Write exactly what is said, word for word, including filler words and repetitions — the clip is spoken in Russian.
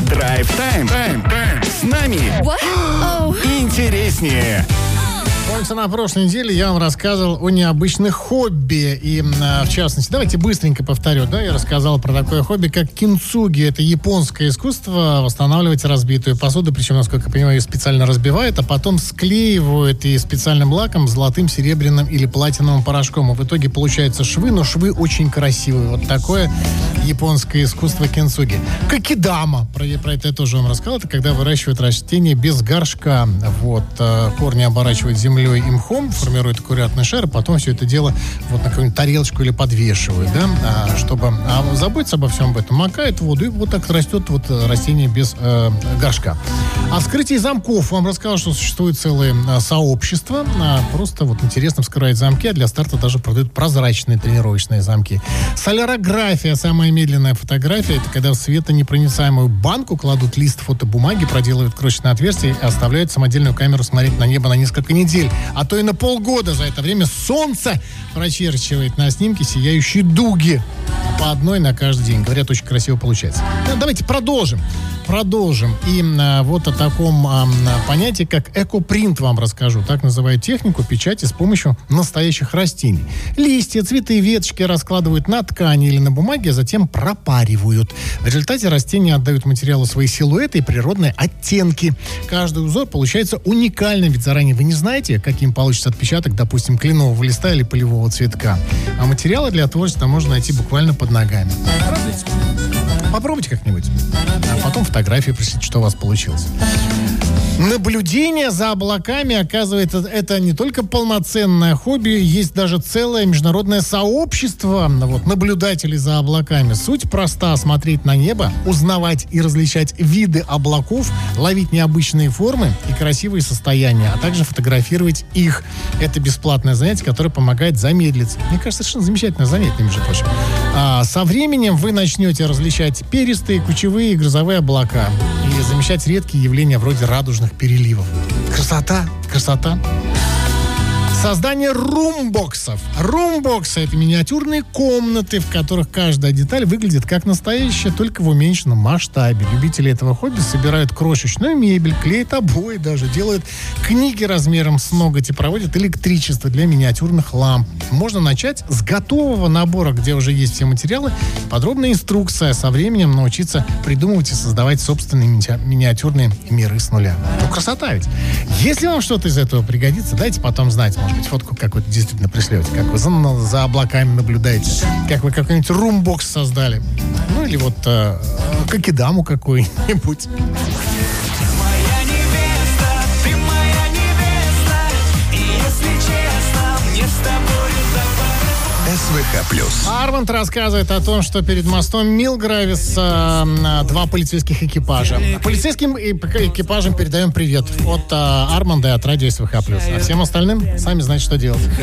Драйв-тайм. Тайм-тайм. С нами. Oh. Интереснее. Помните, на прошлой неделе я вам рассказывал о необычных хобби. И, в частности, давайте быстренько повторю, да, я рассказал про такое хобби, как кинцуги. Это японское искусство восстанавливать разбитую посуду. Причем, насколько я понимаю, ее специально разбивают, а потом склеивают и специальным лаком, золотым, серебряным или платиновым порошком. И в итоге получаются швы, но швы очень красивые. Вот такое японское искусство кинцуги. Кокидама. Про, про это я тоже вам рассказал. Это когда выращивают растения без горшка. Вот. Корни оборачивают землей и мхом, формируют аккуратный шар, а потом все это дело вот на какую-нибудь тарелочку или подвешивают, да, а, чтобы а заботиться обо всем об этом, макает воду, и вот так растет вот растение без э, горшка. О вскрытии замков вам рассказал, что существует целое а, сообщество, а, просто вот интересно вскрывать замки, а для старта даже продают прозрачные тренировочные замки. Солярография, самая медленная фотография, это когда в светонепроницаемую банку кладут лист фотобумаги, проделывают крошечное отверстие и оставляют самодельную камеру смотреть на небо на несколько недель, а то и на полгода. За это время солнце прочерчивает на снимке сияющие дуги. По одной на каждый день. Говорят, очень красиво получается. Ну, давайте продолжим. Продолжим. И а, вот о таком а, понятии, как экопринт вам расскажу. Так называют технику печати с помощью настоящих растений. Листья, цветы, веточки раскладывают на ткани или на бумаге, а затем пропаривают. В результате растения отдают материалу свои силуэты и природные оттенки. Каждый узор получается уникальным, ведь заранее вы не знаете, каким получится отпечаток, допустим, кленового листа или полевого цветка. А материалы для творчества можно найти буквально под ногами. Попробуйте как-нибудь. А потом фотографии пришлите, что у вас получилось. Наблюдение за облаками, оказывается, это не только полноценное хобби, есть даже целое международное сообщество вот, наблюдателей за облаками. Суть проста: смотреть на небо, узнавать и различать виды облаков, ловить необычные формы и красивые состояния, а также фотографировать их. Это бесплатное занятие, которое помогает замедлиться. Мне кажется, совершенно замечательное занятие, между прочим. А со временем вы начнете различать перистые, кучевые и грозовые облака и замечать редкие явления вроде радужных переливов. Красота, красота. Создание румбоксов. Румбоксы — это миниатюрные комнаты, в которых каждая деталь выглядит как настоящая, только в уменьшенном масштабе. Любители этого хобби собирают крошечную мебель, клеят обои даже, делают книги размером с ноготь и проводят электричество для миниатюрных ламп. Можно начать с готового набора, где уже есть все материалы, подробная инструкция. Со временем научиться придумывать и создавать собственные ми- миниатюрные миры с нуля. Ну, красота ведь. Если вам что-то из этого пригодится, дайте потом знать. Может быть, фотку какую-то действительно пришлете, как вы за, за облаками наблюдаете, как вы какой-нибудь румбокс создали. Ну, или вот э, кокидаму какую-нибудь. СВХ плюс. Арманд рассказывает о том, что перед мостом Милгравис э, два полицейских экипажа. Полицейским экипажам передаем привет от э, Арманда и от радио СВХ плюс. А всем остальным сами знаете, что делать.